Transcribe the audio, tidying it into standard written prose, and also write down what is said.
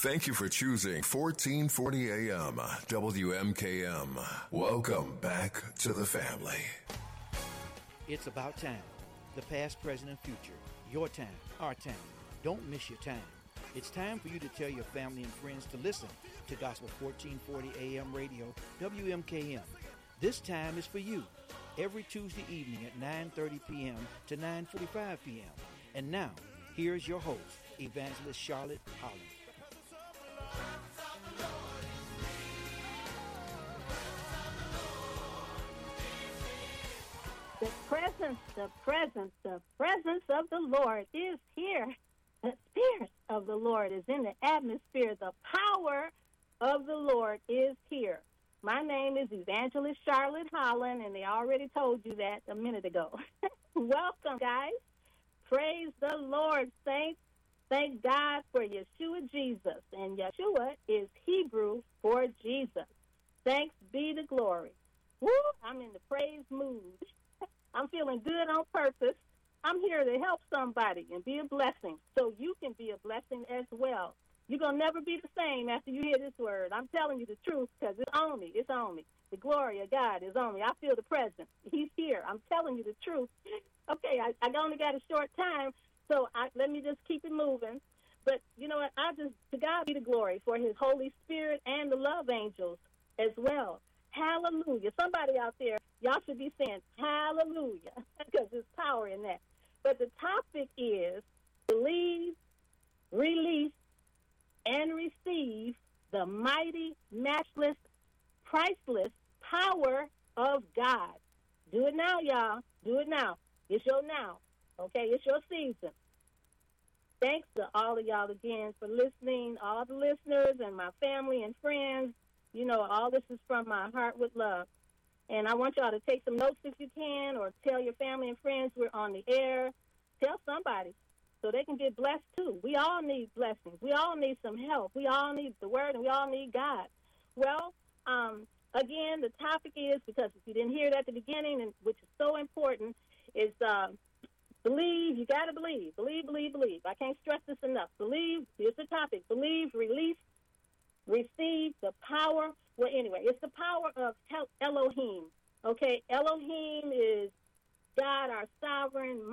Thank you for choosing 1440 AM WMKM. Welcome back to the family. It's about time. The past, present, and future. Your time, our time. Don't miss your time. It's time for you to tell your family and friends to listen to Gospel 1440 AM Radio, WMKM. This time is for you. Every Tuesday evening at 9:30 p.m. to 9:45 p.m. And now, here's your host, Evangelist Charlotte Holland. The presence of the Lord is here. The Spirit of the Lord is in the atmosphere. The power of the Lord is here. My name is Evangelist Charlotte Holland, and they already told you that a minute ago. Welcome, guys. Praise the Lord, saints. Thank God for Yeshua Jesus, and Yeshua is Hebrew for Jesus. Thanks be to glory. Woo! I'm in the praise mood. I'm feeling good on purpose. I'm here to help somebody and be a blessing, so you can be a blessing as well. You're going to never be the same after you hear this word. I'm telling you the truth because it's on me. It's on me. The glory of God is on me. I feel the presence. He's here. I'm telling you the truth. Okay, I only got a short time, so let me just keep it moving. But you know what? To God be the glory for his Holy Spirit and the love angels as well. Hallelujah. Somebody out there, y'all should be saying hallelujah because there's power in that. But the topic is believe, release, and receive the mighty, matchless, priceless power of God. Do it now, y'all. Do it now. It's your now. Okay, it's your season. Thanks to all of y'all again for listening, all the listeners and my family and friends. You know, all this is from my heart with love. And I want y'all to take some notes if you can, or tell your family and friends we're on the air. Tell somebody so they can get blessed too. We all need blessings. We all need some help. We all need the word, and we all need God. Well, again, the topic is, because if you didn't hear it at the beginning, and which is so important, is believe. You got to believe. Believe, believe, believe. I can't stress this enough. Believe. Here's the topic. Believe, release, receive the power. Well, anyway, it's the power of Elohim. Okay, Elohim is God, our sovereign,